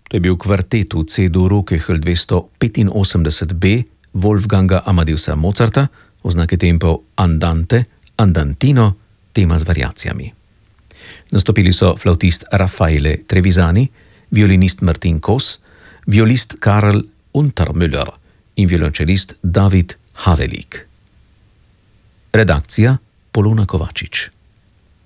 To je bil kvartet v C-duru Köchel 285b Wolfganga Amadeusa Mozarta, oznake tempov Andante, Andantino, tema z variacijami. Nastopili so flautist Raffaele Trevisani, violinist Martin Kos, violist Karl Untermüller in violončelist David Havelik. Redakcija Polona Kovačič.